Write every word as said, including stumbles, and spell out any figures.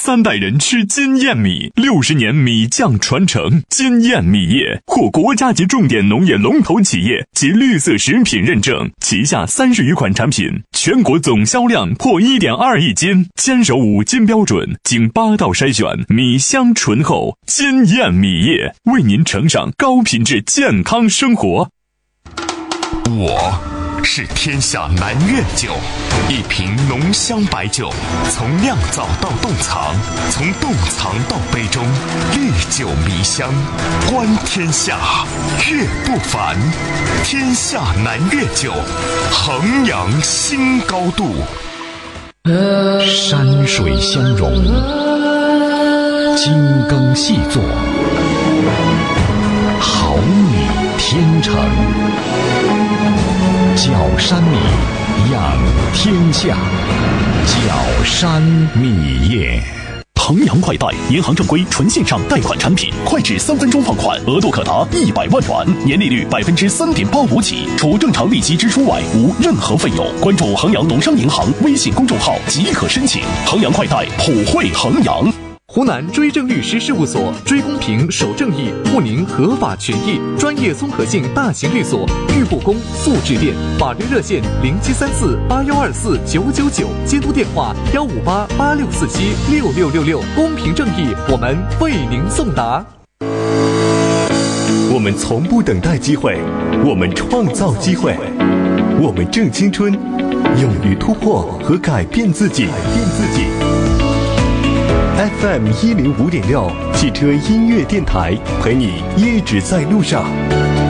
三代人吃金燕米，六十年米酱传承。金燕米业获国家级重点农业龙头企业及绿色食品认证，旗下三十余款产品，全国总销量破 一点二亿斤，坚守五金标准，经八道筛选，米香醇厚。金燕米业为您呈上高品质健康生活。 我是天下南苑酒，一瓶浓香白酒，从酿造到冻藏，从冻藏到杯中，历久弥香，观天下，悦不凡。天下南苑酒，衡阳新高度。 山水相融，精耕细作，好米天成。角山米，养天下。角山米业。 衡阳快贷，银行正规纯线上贷款产品，快至三分钟放款，额度可达一百万元，年利率百分之三点八五起，除正常利息支出外，无任何费用。关注衡阳农商银行微信公众号即可申请。衡阳快贷，普惠衡阳。 湖南追正律师事务所，追公平守正义，护您合法权益，专业综合性大型律所，欲不公速致电，法律热线零七三四八幺二四九九九，监督电话幺五八八六四七六六六六，公平正义，我们为您送达。 我们从不等待机会，我们创造机会，我们正青春，勇于突破和改变自己，改变自己。F M 一零五点六汽车音乐电台，陪你一直在路上。